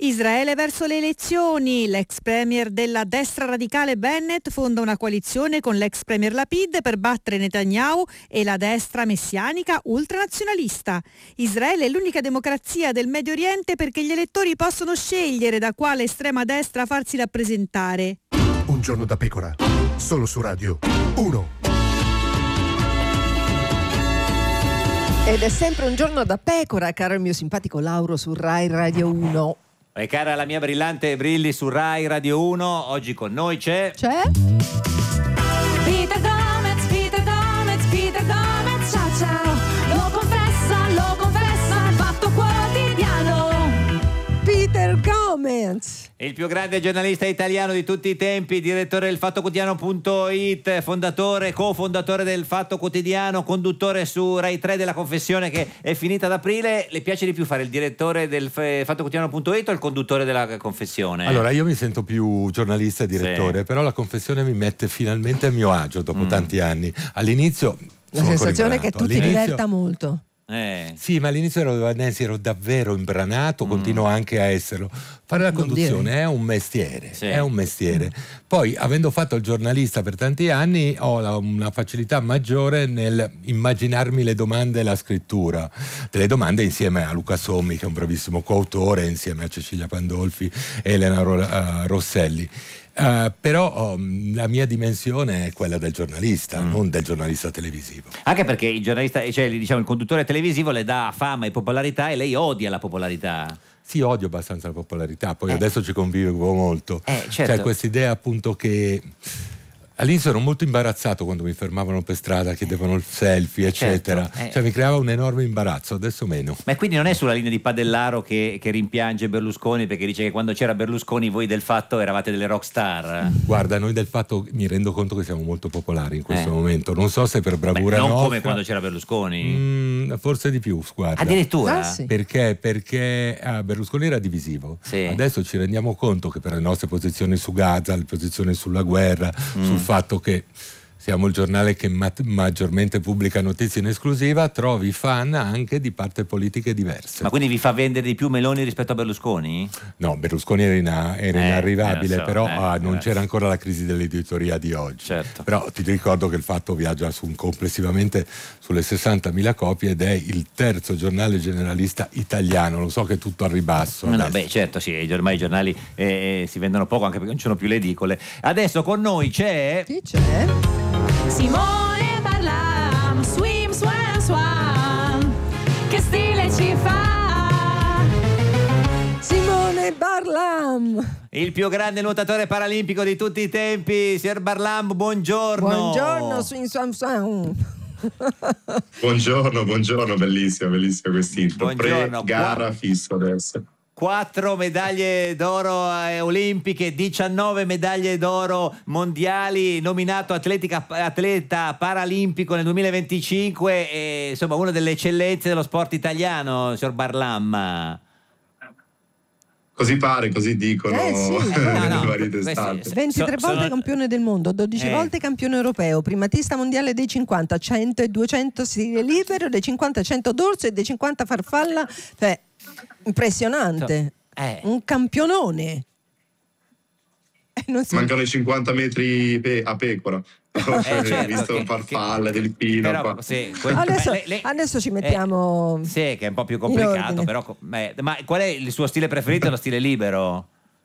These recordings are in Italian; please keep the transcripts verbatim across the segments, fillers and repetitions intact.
Israele verso le elezioni. L'ex premier della destra radicale Bennett fonda una coalizione con l'ex premier Lapid per battere Netanyahu e la destra messianica ultranazionalista. Israele è l'unica democrazia del Medio Oriente perché gli elettori possono scegliere da quale estrema destra farsi rappresentare. Un giorno da pecora, solo su Radio uno. Ed è sempre un giorno da pecora, caro il mio simpatico Lauro su Rai Radio uno. E cara la mia brillante Brilli su Rai Radio uno, oggi con noi c'è... C'è? Peter Gomez, Peter Gomez, Peter Gomez, ciao ciao, lo confessa, lo confessa, il Fatto Quotidiano. Peter Gomez. Il più grande giornalista italiano di tutti i tempi, direttore del Fatto Quotidiano punto it, fondatore, cofondatore del Fatto Quotidiano, conduttore su Rai tre della Confessione che è finita ad aprile. Le piace di più fare il direttore del Fatto Quotidiano punto it o il conduttore della Confessione? Allora, io mi sento più giornalista e direttore, sì. Però la Confessione mi mette finalmente a mio agio dopo mm. tanti anni. All'inizio la sensazione è che tu ti diverta molto. Eh. Sì, ma all'inizio ero, Nancy, ero davvero imbranato, mm. continuo anche a esserlo. Fare la conduzione è un mestiere, sì. è un mestiere. Poi, avendo fatto il giornalista per tanti anni, ho la, una facilità maggiore nel immaginarmi le domande e la scrittura delle domande insieme a Luca Sommi, che è un bravissimo coautore, insieme a Cecilia Pandolfi e Elena Ro- uh, Rosselli. Uh, però um, la mia dimensione è quella del giornalista, mm. non del giornalista televisivo. Anche perché il giornalista, cioè diciamo il conduttore televisivo le dà fama e popolarità e lei odia la popolarità. Sì, odio abbastanza la popolarità, poi eh. adesso ci convivo molto. Eh, certo. C'è questa idea appunto che all'inizio ero molto imbarazzato quando mi fermavano per strada, chiedevano il selfie, eccetera. Certo, eh. Cioè mi creava un enorme imbarazzo, adesso meno. Ma quindi non è sulla linea di Padellaro che, che rimpiange Berlusconi perché dice che quando c'era Berlusconi voi del Fatto eravate delle rock star? Guarda, noi del Fatto mi rendo conto che siamo molto popolari in questo eh. momento. Non so se per bravura Beh, non nostra, come quando c'era Berlusconi? Mm, forse di più, guarda. Addirittura? Ah, sì. Perché? Perché ah, Berlusconi era divisivo. Sì. Adesso ci rendiamo conto che per le nostre posizioni su Gaza, le posizioni sulla guerra, mm. sul fatto che siamo il giornale che ma- maggiormente pubblica notizie in esclusiva, trovi fan anche di parti politiche diverse. Ma quindi vi fa vendere di più Meloni rispetto a Berlusconi? No, Berlusconi era, ina- era eh, inarrivabile, eh, so, però eh, ah, non eh. c'era ancora la crisi dell'editoria di oggi. Certo. Però ti ricordo che il Fatto viaggia su un, complessivamente sulle sessantamila copie ed è il terzo giornale generalista italiano. Lo so che è tutto al ribasso. No, no, beh, certo, sì, ormai i giornali eh, si vendono poco anche perché non ci sono più le edicole. Adesso con noi c'è... Chi c'è? Simone Barlam, swim, swam, swam, che stile ci fa? Simone Barlam. Il più grande nuotatore paralimpico di tutti i tempi, signor Barlam, buongiorno. Buongiorno, swim, swam, swam. Buongiorno, buongiorno, bellissimo, bellissimo quest'intro. Buongiorno. Pre-gara Qua... fisso adesso. Quattro medaglie d'oro eh, olimpiche, diciannove medaglie d'oro mondiali, nominato atletica, atleta paralimpico nel duemilaventicinque, e, insomma una delle eccellenze dello sport italiano, signor Barlam. Così pare, così dicono eh, sì. no, no, varie testate. ventitré so, volte sono... campione del mondo, dodici eh. volte campione europeo, primatista mondiale dei cinquanta, cento e duecento stile libero, dei cinquanta cento dorso e dei cinquanta farfalla. Cioè, impressionante. Eh. Un campionone. Eh, non si... Mancano i cinquanta metri pe- a pecora. Eh, certo, visto che, farfalla, che, delfino. però, qua. sì, que- adesso, lei, lei, adesso ci mettiamo eh, sì, che è un po' più complicato, però eh, ma qual è il suo stile preferito? Lo stile libero?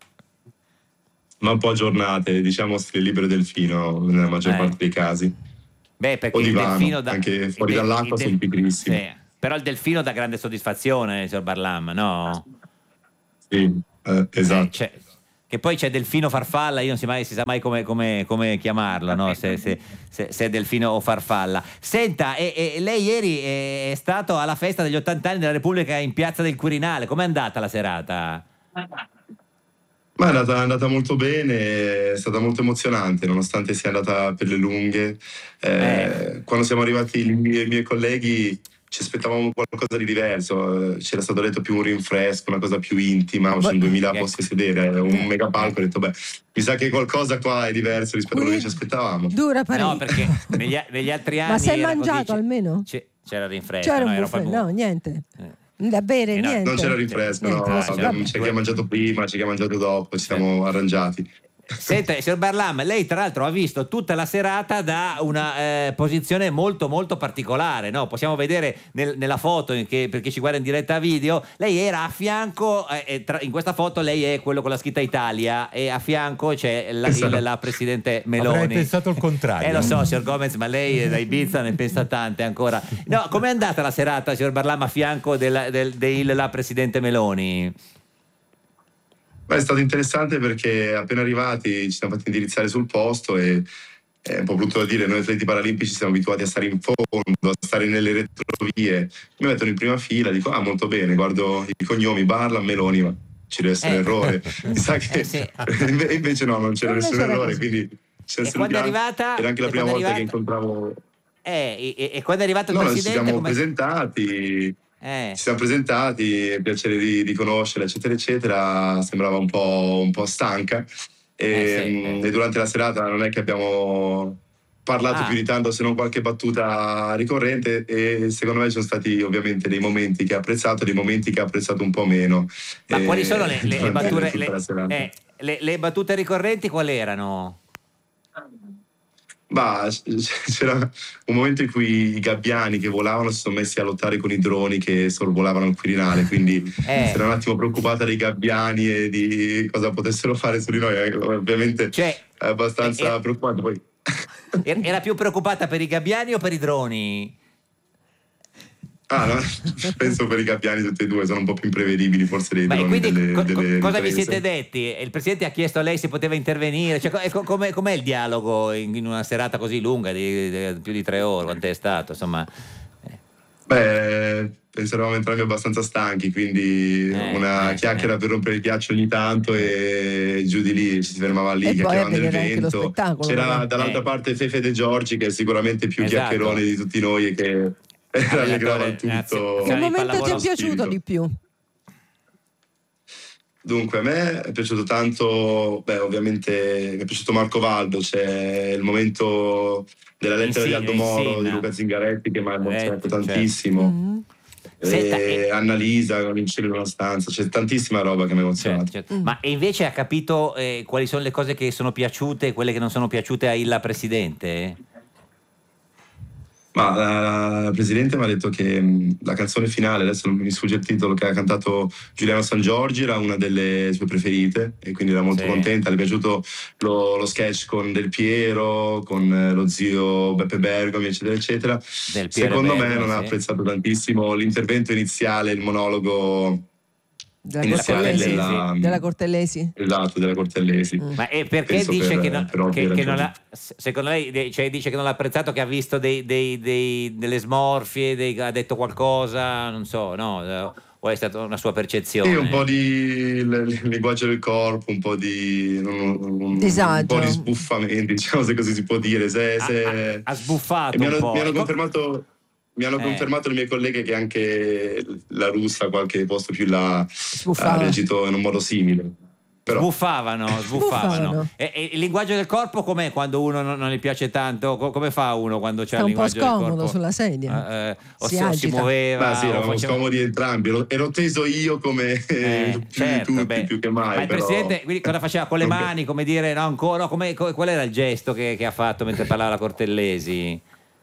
Ma un po' a giornate, diciamo stile libero delfino nella maggior eh. parte dei casi. Beh, perché o il divano, delfino da, anche fuori beh, dall'acqua del, sono pigrissimi. Sì, però il delfino dà grande soddisfazione, signor Barlam, no? Sì, eh, esatto. Eh, c'è, che poi c'è delfino farfalla, io non si, mai, si sa mai come, come, come chiamarlo, no? se, se, se, se è delfino o farfalla. Senta, e, e lei ieri è stato alla festa degli ottanta anni della Repubblica in Piazza del Quirinale, com'è andata la serata? Ma è andata, è andata molto bene, è stata molto emozionante nonostante sia andata per le lunghe. Eh, eh. Quando siamo arrivati i miei, i miei colleghi ci aspettavamo qualcosa di diverso, c'era stato detto più un rinfresco, una cosa più intima, sono duemila ecco. posti a sedere, un mega palco, ho detto beh, mi sa che qualcosa qua è diverso rispetto a quello che ci aspettavamo. Dura parecchio. No, perché negli, negli altri anni ma sei era mangiato così, almeno? C'era il rinfresco, C'era no, un era buffet, proprio... no, niente. Eh. Da bere, Eh, no, niente. Non c'era rinfresco, Niente, no, vabbè. abbiamo- c'è chi ha mangiato prima, c'è chi ha mangiato dopo, ci siamo arrangiati. Senta, signor Barlam, lei tra l'altro ha visto tutta la serata da una eh, posizione molto molto particolare, no? Possiamo vedere nel- nella foto, in che, per chi ci guarda in diretta video, lei era a fianco, eh, e tra- in questa foto lei è quello con la scritta Italia e a fianco c'è la, il- la Presidente Meloni. Avrei pensato il contrario. Eh lo so, signor Gomez, ma lei è da Ibiza ne pensa tante ancora. No, com'è andata la serata, signor Barlam, a fianco della, del, del- la Presidente Meloni? Beh, è stato interessante perché appena arrivati ci siamo fatti indirizzare sul posto e è un po' brutto da dire, noi atleti paralimpici siamo abituati a stare in fondo, a stare nelle retrovie. Mi mettono in prima fila, dico ah molto bene, guardo i cognomi, Barlam, Meloni, ma ci deve essere Eh. un errore. Mi sa che Eh, sì. Inve- invece no, non c'era Non nessun c'era errore, così. quindi ci E quando è arrivata- era anche la e prima quando è volta che arrivata- incontravo. Eh, e, e quando è arrivato il No, noi ci Presidente... siamo come- presentati. Eh. Ci siamo presentati, piacere di, di conoscere, eccetera, eccetera. Sembrava un po', un po' stanca. E, Eh, sì, mh, eh. e durante la serata non è che abbiamo parlato Ah. più di tanto, se non qualche battuta ricorrente. E secondo me ci sono stati ovviamente dei momenti che ha apprezzato, dei momenti che ha apprezzato un po' meno. Ma E- quali sono le, le- le durante battute, tutta le, la serata. eh, le- le battute ricorrenti quali erano? Bah, c- c'era un momento in cui i gabbiani che volavano si sono messi a lottare con i droni che sorvolavano il Quirinale, quindi Eh. si era un attimo preoccupata dei gabbiani e di cosa potessero fare su di noi. eh, Ovviamente Cioè, è abbastanza eh, preoccupante. Poi er- era più preoccupata per i gabbiani o per i droni? ah, no, penso per i gabbiani tutti e due sono un po' più imprevedibili forse dei Ma e droni quindi delle, co- delle cosa vi riprese. siete detti? Il Presidente ha chiesto a lei se poteva intervenire, cioè, co- e co- com'è, com'è il dialogo in, in una serata così lunga, di, di- più di tre ore, quanto è stato? Insomma, Beh, penso eravamo entrambi abbastanza stanchi, quindi Eh, una eh, chiacchiera eh. per rompere il ghiaccio ogni tanto e giù di lì ci si fermava lì, E poi a chiacchieravamo del vedere anche lo vento. spettacolo, C'era però. dall'altra Eh. parte Fefe De Giorgi, che è sicuramente più Esatto. chiacchierone di tutti noi e che rallegrava il Grazie. tutto. Che Di momento ti pallavolo è piaciuto spirito. di più? Dunque, a me è piaciuto tanto, beh, ovviamente mi è piaciuto Marco Valdo, c'è il momento della lettera Insi- di Aldo Moro, Insinna. di Luca Zingaretti, che mi ha emozionato Eh, certo. tantissimo. Mm. Senta, E e- Annalisa con il cielo in una stanza, c'è tantissima roba che mi ha emozionato. certo, certo. Ma e invece ha capito eh, quali sono le cose che sono piaciute e quelle che non sono piaciute a il Presidente? Ma la, la Presidente mi ha detto che mh, la canzone finale, adesso non mi sfugge il titolo, che ha cantato Giuliano San Giorgi, era una delle sue preferite e quindi era molto Sì. contenta. Le è piaciuto lo, lo sketch con Del Piero, con eh, lo zio Beppe Bergomi, eccetera, eccetera. Del Piero Secondo me Bergomi, non ha sì. apprezzato tantissimo l'intervento iniziale, il monologo Della iniziale Cortellesi? della, Della Cortellesi? esatto, della Cortellesi. Ma e perché Penso dice per- che, non, per ovvie che- che non ragioni. l'ha, secondo lei de- cioè dice che non l'ha apprezzato, che ha visto dei, dei- dei- delle smorfie, dei- ha detto qualcosa, non so, no? Eh, o è stata una sua percezione? Sì, un po' di il- il linguaggio del corpo, un po' di un, un- Disagio. un po' di sbuffamenti, diciamo, se così si può dire. Se, Ha- se- ha, ha sbuffato e mi un hanno, po'. mi hanno E co- confermato, mi hanno Eh. confermato le mie colleghe che anche la russa, qualche posto più là, ha Sbuffava. reagito in un modo simile. Però Sbuffavano, sbuffavano. Sbuffavano. E, e il linguaggio del corpo com'è quando uno non, non gli piace tanto? Co- come fa uno quando c'è Sta il un po' linguaggio del scomodo corpo? sulla sedia. Eh, eh, o Si si, o si agita. muoveva. Beh, sì, o eravamo faceva- scomodi entrambi. Ero, ero teso io come Eh, più certo, di tutti, beh. più che mai. Ma il però- Presidente quindi cosa faceva con le Ok. mani? Come dire, no, ancora? Come, co- qual era il gesto che, che ha fatto mentre parlava la Cortellesi?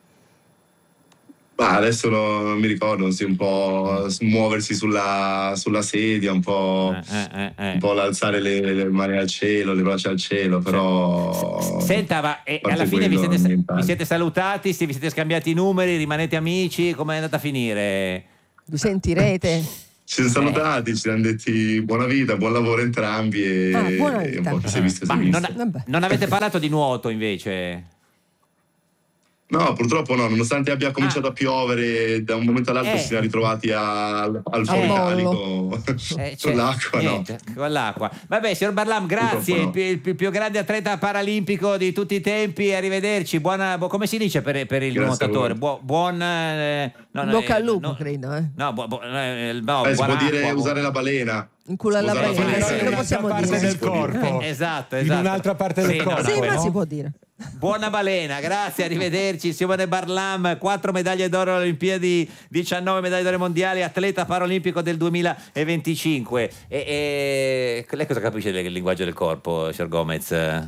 Ma adesso no- non mi ricordo, sì, un po' muoversi sulla, sulla sedia, un po', Eh, eh, eh. un po' l'alzare le, le mani al cielo, le braccia al cielo, però... Senta, ma e a parte alla fine vi quello, siete, nient'altro. vi siete salutati, si- vi siete scambiati i numeri, rimanete amici? Come è andata a finire? Vi sentirete? Ci siamo salutati, ci siamo detti buona vita, buon lavoro entrambi e, Ah, buona e un vita. po' chi si è visto si Ma è visto. non, a- Vabbè. non avete parlato di nuoto invece? No, purtroppo no, nonostante abbia cominciato Ah. a piovere, da un momento all'altro Eh. ci siamo ritrovati al, al Al fuoricarico Eh, cioè, sull'acqua, no? niente, con l'acqua. Vabbè, signor Barlam, grazie, Purtroppo il, più, il più grande atleta paralimpico di tutti i tempi, arrivederci. Buona, bu- come si dice per, per il Grazie a nuotatore? voi. Buo- buon... eh, no, no, Bocca eh, al lupo, no, credo. Eh. No, bu- bu- eh, no, Eh, si buona può dire acqua, bu- usare la balena. In culo alla Usare la balena, balena sì, in lo un'altra possiamo parte dire. del Si può dire. corpo. Esatto, In esatto. un'altra parte del Sì, no, corpo, Sì, no, ma no? si può dire. Buona balena, grazie, arrivederci. Simone Barlam, quattro medaglie d'oro alle Olimpiadi, diciannove medaglie d'oro mondiali, atleta paralimpico del duemilaventicinque. E, e... lei cosa capisce del linguaggio del corpo, signor Gomez?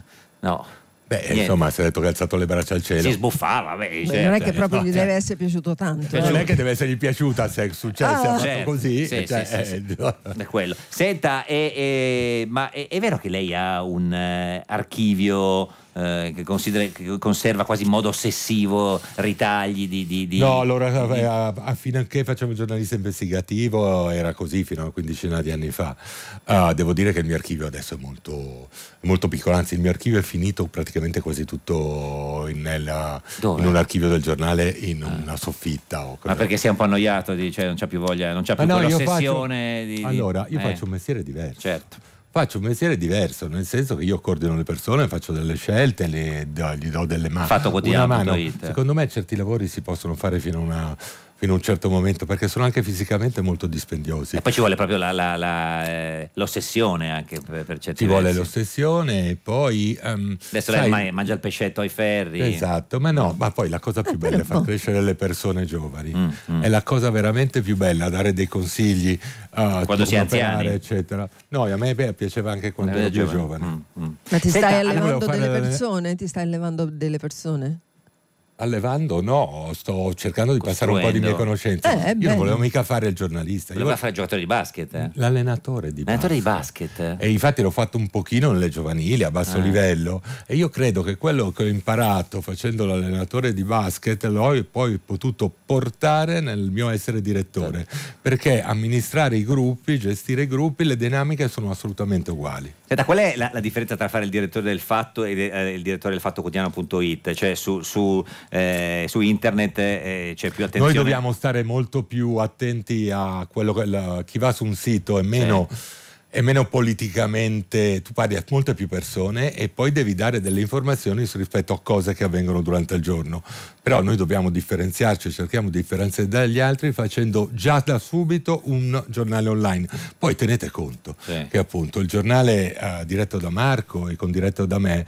No. Beh, Niente. Insomma, si è detto che ha alzato le braccia al cielo. Si sbuffava, beh, beh, certo. Non è che proprio no, gli cioè, deve essere piaciuto tanto. Cioè, non è che deve essergli piaciuta se è successo, ah, se certo, così. Sì, cioè, sì, sì, eh, sì. È quello. Senta, è, è, ma è, è vero che lei ha un eh, archivio eh, che, considera, che conserva quasi in modo ossessivo ritagli di... di, di no, allora di... a, a, fino a che facevo il giornalista investigativo era così fino a una quindicina di anni fa. Uh, devo dire che il mio archivio adesso è molto, molto piccolo, anzi il mio archivio è finito praticamente quasi tutto in, nella, in un archivio del giornale in ah. una soffitta. O ma perché sei un po' annoiato, cioè non c'ha più voglia, non c'ha più no, quell'ossessione faccio, di... Allora, io eh. faccio un mestiere diverso. Certo. Faccio un mestiere diverso, nel senso che io coordino le persone, faccio delle scelte, le, gli do delle mani. Fatto quotidiano. Una mano. Secondo me certi lavori si possono fare fino a una... fino a un certo momento, perché sono anche fisicamente molto dispendiosi. E poi ci vuole proprio la, la, la, eh, l'ossessione anche per, per certi ci versi. vuole l'ossessione e poi um, adesso sai, lei mangia il pescetto ai ferri. Esatto, ma no, ma poi la cosa più bella è far crescere le persone giovani. Mm, mm. È la cosa veramente più bella, dare dei consigli uh, quando si è anziani, eccetera. No, a me beh, piaceva anche quando ero più giovane. Mm, mm. Ma ti Senta, stai allevando fare... delle persone? Ti stai allevando delle persone? Allevando no, sto cercando di passare un po' di mie conoscenze. Eh, io non volevo mica fare il giornalista. Voleva io fare il giocatore di basket, eh? L'allenatore di L'allenatore basket. di basket. E infatti l'ho fatto un pochino nelle giovanili, a basso ah. livello, e io credo che quello che ho imparato facendo l'allenatore di basket l'ho poi potuto portare nel mio essere direttore, sì. Perché amministrare i gruppi, gestire i gruppi, le dinamiche sono assolutamente uguali. Senta, qual è la, la differenza tra fare il direttore del Fatto e de, eh, il direttore del Fatto Quotidiano punto it? Cioè su, su, eh, su internet eh, c'è più attenzione? Noi dobbiamo stare molto più attenti a quello che la, chi va su un sito è meno... Sì. È meno politicamente, tu parli a molte più persone e poi devi dare delle informazioni rispetto a cose che avvengono durante il giorno. Però noi dobbiamo differenziarci, cerchiamo di differenziare dagli altri facendo già da subito un giornale online. Poi tenete conto sì. che appunto il giornale uh, diretto da Marco e condiretto da me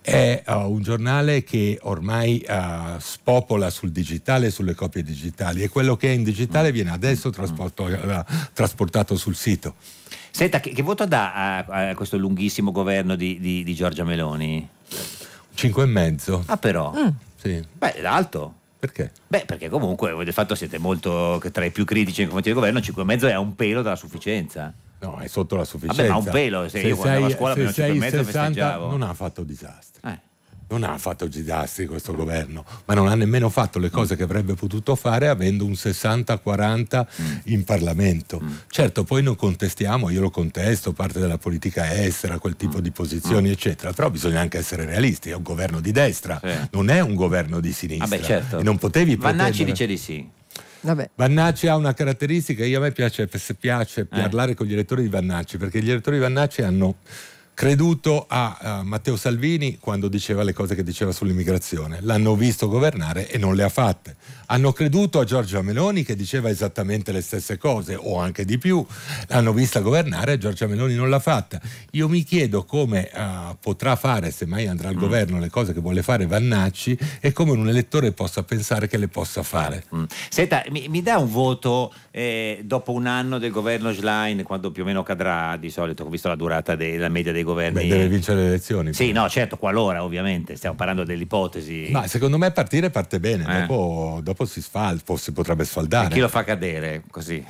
è uh, un giornale che ormai uh, spopola sul digitale e sulle copie digitali e quello che è in digitale viene adesso trasportato, uh, trasportato sul sito. Senta, che, che voto dà a, a questo lunghissimo governo di, di, di Giorgia Meloni? Cinque e mezzo. Ah, però? Mm. Sì. Beh, è alto. Perché? Beh, perché comunque voi di fatto siete molto tra i più critici nei confronti del governo, cinque e mezzo è un pelo dalla sufficienza. No, è sotto la sufficienza. Vabbè, ma un pelo, se, se io quando andavo a scuola per cinque e mezzo festeggiavo. Non ha fatto disastri. Eh. Non ha fatto disastri questo governo, ma non ha nemmeno fatto le cose che avrebbe potuto fare avendo un sessanta quaranta mm. in Parlamento. Mm. Certo, poi non contestiamo, io lo contesto, parte della politica estera, quel tipo mm. di posizioni, mm. eccetera, però bisogna anche essere realisti, è un governo di destra, sì. non è un governo di sinistra. Vabbè, certo. E non potevi Vannacci pretendere... dice di sì. Vabbè. Vannacci ha una caratteristica, io a me piace, se piace eh. parlare con gli elettori di Vannacci, perché gli elettori di Vannacci hanno creduto a uh, Matteo Salvini quando diceva le cose che diceva sull'immigrazione, l'hanno visto governare e non le ha fatte. Hanno creduto a Giorgia Meloni che diceva esattamente le stesse cose o anche di più, l'hanno vista governare e Giorgia Meloni non l'ha fatta. Io mi chiedo come uh, potrà fare, se mai andrà al mm. governo, le cose che vuole fare Vannacci e come un elettore possa pensare che le possa fare. Mm. Senta, mi, mi dà un voto eh, dopo un anno del governo Schlein, quando più o meno cadrà di solito, ho visto la durata della media dei governi. Beh, deve vincere le elezioni. Sì, no, certo, qualora ovviamente, stiamo parlando dell'ipotesi. Ma secondo me partire parte bene, eh. dopo, dopo si sfalda, si potrebbe sfaldare. E chi lo fa cadere così?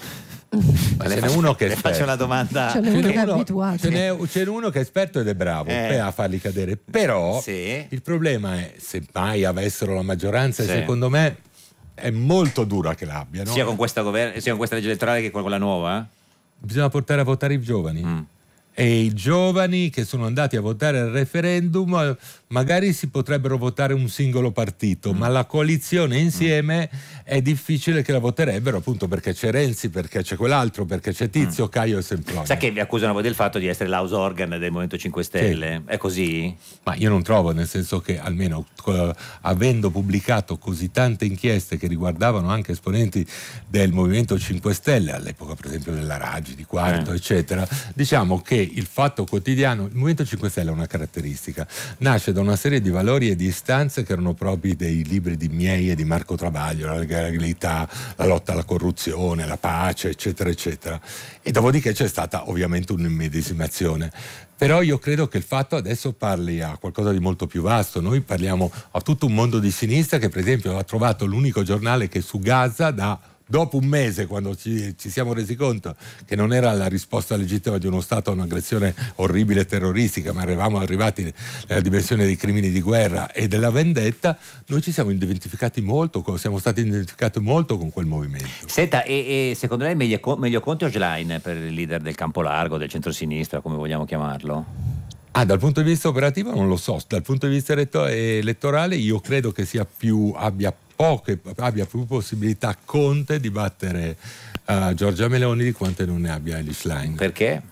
Ma ce n'è uno che è esperto. Faccio una domanda. Ce n'è uno che è abituato. Ce n'è, ce n'è uno che è esperto ed è bravo eh. a farli cadere. Però sì. il problema è se mai avessero la maggioranza, sì. secondo me è molto dura che l'abbiano. Sia con questa, gover- sia con questa legge elettorale che con quella nuova? Bisogna portare a votare i giovani. Mm. E i giovani che sono andati a votare al referendum magari si potrebbero votare un singolo partito, mm. ma la coalizione insieme mm. è difficile che la voterebbero, appunto perché c'è Renzi, perché c'è quell'altro, perché c'è Tizio, mm. Caio e Semproni. Sa che vi accusano voi del fatto di essere l'house organ del Movimento cinque Stelle, sì. È così? Ma io non trovo, nel senso che almeno eh, avendo pubblicato così tante inchieste che riguardavano anche esponenti del Movimento cinque Stelle, all'epoca per esempio della Raggi, di Quarto, eh. eccetera, diciamo che il Fatto Quotidiano, il Movimento cinque Stelle ha una caratteristica, nasce da da una serie di valori e di istanze che erano propri dei libri di miei e di Marco Travaglio, la legalità, la lotta alla corruzione, la pace, eccetera, eccetera. E dopodiché c'è stata ovviamente un'immedesimazione. Però io credo che il fatto adesso parli a qualcosa di molto più vasto. Noi parliamo a tutto un mondo di sinistra che, per esempio, ha trovato l'unico giornale che su Gaza da... Dopo un mese, quando ci, ci siamo resi conto che non era la risposta legittima di uno Stato a un'aggressione orribile e terroristica, ma eravamo arrivati nella dimensione dei crimini di guerra e della vendetta, noi ci siamo identificati molto, siamo stati identificati molto con quel movimento. Senta, e, e secondo lei meglio, meglio Conte o Schlein per il leader del campo largo, del centrosinistra, come vogliamo chiamarlo? Ah, dal punto di vista operativo non lo so, dal punto di vista eletto- elettorale io credo che sia più abbia poche, abbia più possibilità Conte di battere uh, Giorgia Meloni di quante non ne abbia Eli Schlein. Perché?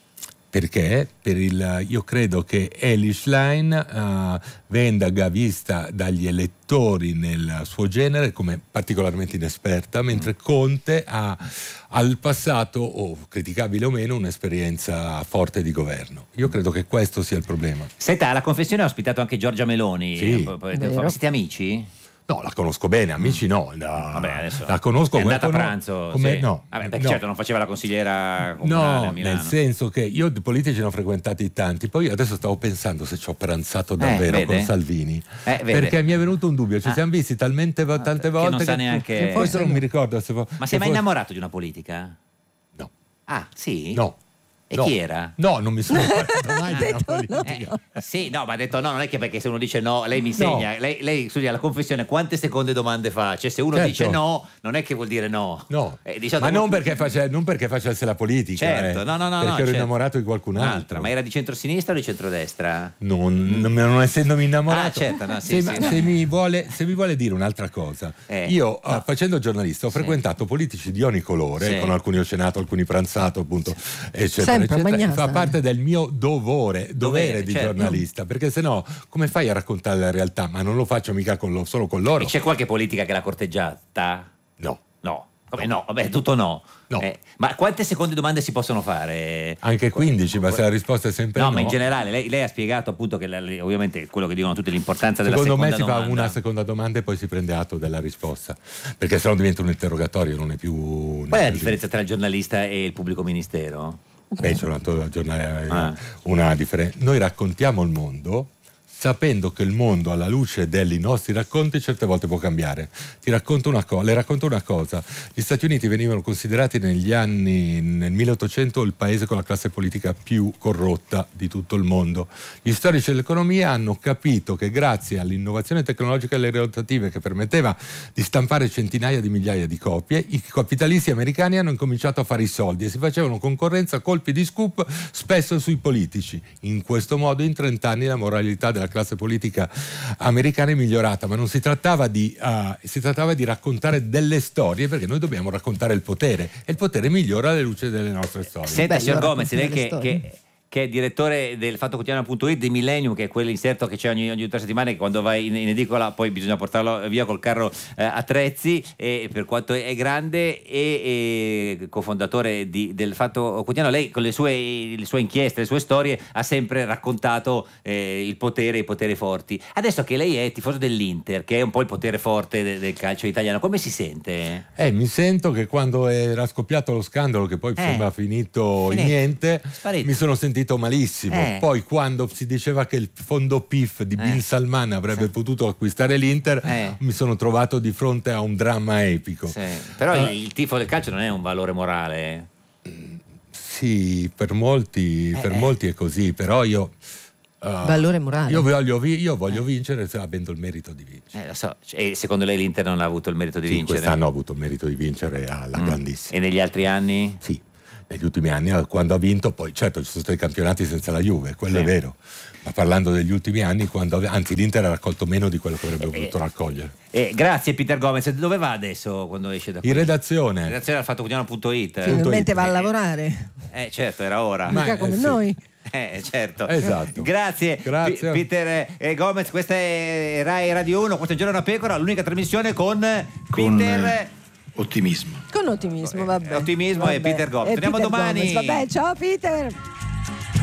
Perché per il, io credo che Eli Schlein uh, venga vista dagli elettori nel suo genere come particolarmente inesperta, mentre Conte ha al passato, o criticabile o meno, un'esperienza forte di governo. Io credo che questo sia il problema. Senta, alla confessione ha ospitato anche Giorgia Meloni. Sì. Siete amici? No, la conosco bene, amici no. La, Vabbè, adesso la conosco è come andata a conos- pranzo. come, Sì. no, Vabbè, perché no. certo non faceva la consigliera comunale No, a Milano. nel senso che io di politici ne ho frequentati tanti, poi adesso stavo pensando se ci ho pranzato davvero vede? con Salvini, Eh, vede. perché mi è venuto un dubbio, ci Ah. siamo visti talmente vo- tante che volte non sa che, neanche- che forse non mi ricordo se fo- Ma se sei mai fosse- innamorato di una politica? No. Ah, sì? No. E No. chi era? No, non mi sono innamorato mai di una politica. Eh, sì, no, ma ha detto no, non è che perché se uno dice no, lei mi insegna, lei, lei studia la confessione, quante seconde domande fa? Cioè se uno Certo. dice no, non è che vuol dire no. No, Eh, diciamo- ma non perché, face- non perché facesse la politica, Certo, eh, no, no, no, perché no, ero certo. innamorato di qualcun altro. Ma era di centrosinistra o di centrodestra? Non, non, non essendomi innamorato. Ah, certo, no, sì, se, sì. se mi vuole, se mi vuole dire un'altra cosa, Eh, io no. eh, facendo giornalista ho Sì. frequentato politici di ogni colore, Sì. con alcuni ho cenato, alcuni pranzato, appunto, eccetera, Sempre eccetera. magnata. Fa parte del mio dovere, dovere, Dovere, di certo. giornalista, perché sennò come fai a raccontare la realtà? Ma non lo faccio mica con lo- solo con loro. E c'è qualche politica che l'ha corteggiata? No. No. Come no? Vabbè, tutto no. No. Eh, ma quante seconde domande si possono fare? Anche quindici, ma se la risposta è sempre No, no. ma in generale lei, lei ha spiegato appunto che la- le- ovviamente quello che dicono tutti, l'importanza della Secondo seconda me si fa domanda. una seconda domanda e poi si prende atto della risposta, perché sennò diventa un interrogatorio, non è più... non Qual è la più- differenza tra il giornalista e il pubblico ministero? Beh, c'è una, giornale- Ah. una differenza. Noi raccontiamo il mondo sapendo che il mondo alla luce dei nostri racconti certe volte può cambiare. Ti racconto una cosa, le racconto una cosa. Gli Stati Uniti venivano considerati negli anni, nel milleottocento, il paese con la classe politica più corrotta di tutto il mondo. Gli storici dell'economia hanno capito che grazie all'innovazione tecnologica e alle rotative che permetteva di stampare centinaia di migliaia di copie, i capitalisti americani hanno incominciato a fare i soldi e si facevano concorrenza a colpi di scoop spesso sui politici. In questo modo in trent'anni la moralità della classe politica americana è migliorata, ma non si trattava di uh, si trattava di raccontare delle storie, perché noi dobbiamo raccontare il potere e il potere migliora alla luce delle nostre storie. Senta, Bello signor Gomez, raccontare lei le che, storie. che, che è direttore del Fatto Quotidiano punto it di Millennium, che è quell'inserto che c'è ogni, ogni tre settimane, che quando vai in, in edicola poi bisogna portarlo via col carro eh, attrezzi, e per quanto è grande, e, e cofondatore di, del Fatto Quotidiano, lei con le sue, le sue inchieste, le sue storie ha sempre raccontato eh, il potere, i poteri forti. Adesso che lei è tifoso dell'Inter, che è un po' il potere forte de, del calcio italiano, come si sente? Eh, mi sento che quando era scoppiato lo scandalo, che poi Eh, sembra finito in finito, niente, sparito. mi sono sentito malissimo. Eh. Poi quando si diceva che il fondo P I F di Eh. Bin Salman avrebbe Sì. potuto acquistare l'Inter, Eh. mi sono trovato di fronte a un dramma epico. Sì. Però Eh. il, il tifo del calcio non è un valore morale. Sì, per molti, per Eh. molti è così, però io... uh, Valore morale. Io voglio, vi- io voglio vincere se avendo il merito di vincere. Eh, lo so. E secondo lei l'Inter non ha avuto il merito di Sì, vincere? quest'anno ha avuto il merito di vincere alla Mm. grandissima. E negli altri anni? Sì, negli ultimi anni, eh, quando ha vinto, poi certo ci sono stati campionati senza la Juve, quello Sì. è vero, ma parlando degli ultimi anni, quando, anzi l'Inter ha raccolto meno di quello che avrebbe Eh, potuto raccogliere. Eh, grazie Peter Gomez. Dove va adesso quando esce da qui? In redazione, Redazione al Fatto Quotidiano punto it. Finalmente va a Eh, lavorare. Eh certo, era ora. Ma- Mica eh, come sì. noi. Eh, certo. Esatto. Grazie, Grazie. P- Peter eh, Gomez. Questa è Rai Radio uno, questo è Giorno da Pecora, l'unica trasmissione con, Con, Peter eh, ottimismo. Con ottimismo, vabbè. Ottimismo e Vabbè. Peter Gomez. E Torniamo Peter domani. Gomez. Vabbè, ciao Peter.